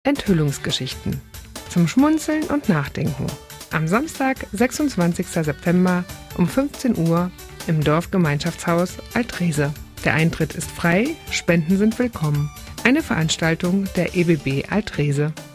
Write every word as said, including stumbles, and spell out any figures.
Enthüllungsgeschichten. Zum Schmunzeln und Nachdenken. Am Samstag, sechsundzwanzigsten September um fünfzehn Uhr im Dorfgemeinschaftshaus Altrese. Der Eintritt ist frei, Spenden sind willkommen. Eine Veranstaltung der E B B Altrese.